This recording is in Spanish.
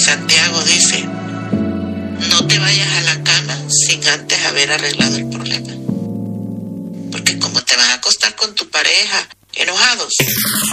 Santiago dice: no te vayas a la cama sin antes haber arreglado el problema. Porque como te vas a acostar con tu pareja enojados,